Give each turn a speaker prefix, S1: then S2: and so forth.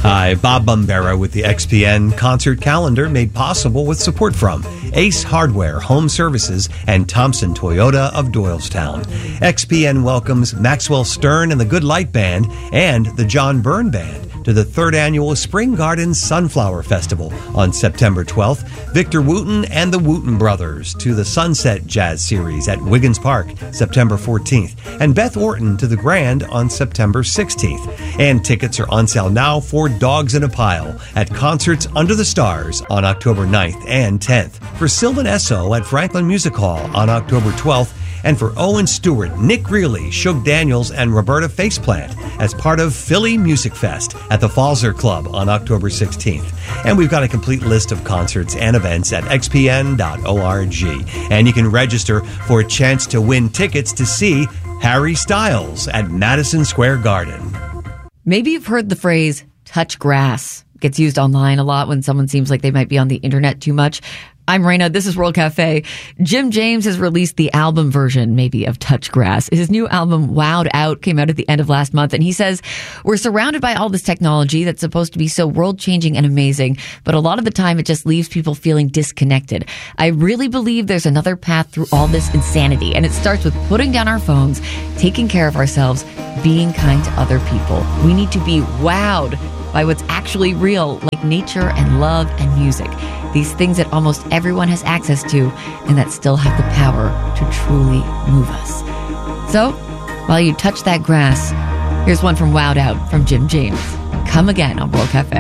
S1: Hi, Bob Bumbera with the XPN concert calendar made possible with support from Ace Hardware, Home Services, and Thompson Toyota of Doylestown. XPN welcomes Maxwell Stern and the Good Light Band and the John Byrne Band to the 3rd Annual Spring Garden Sunflower Festival on September 12th. Victor Wooten and the Wooten Brothers to the Sunset Jazz Series at Wiggins Park, September 14th. And Beth Orton to the Grand on September 16th. And tickets are on sale now for Dogs in a Pile at Concerts Under the Stars on October 9th and 10th. For Sylvan Esso at Franklin Music Hall on October 12th. And for Owen Stewart, Nick Greeley, Shug Daniels, and Roberta Faceplant as part of Philly Music Fest at the Falzer Club on October 16th. And we've got a complete list of concerts and events at xpn.org. And you can register for a chance to win tickets to see Harry Styles at Madison Square Garden.
S2: Maybe you've heard the phrase touch grass. It gets used online a lot when someone seems like they might be on the internet too much. I'm Raina. This is World Cafe. Jim James has released the album version, maybe, of Touch Grass. His new album, Wowed Out, came out at the end of last month. And he says, we're surrounded by all this technology that's supposed to be so world-changing and amazing, but a lot of the time it just leaves people feeling disconnected. I really believe there's another path through all this insanity. And it starts with putting down our phones, taking care of ourselves, being kind to other people. We need to be wowed by what's actually real, like nature and love and music. These things that almost everyone has access to and that still have the power to truly move us. So, while you touch that grass, here's one from Wowed Out from Jim James. Come again on World Cafe.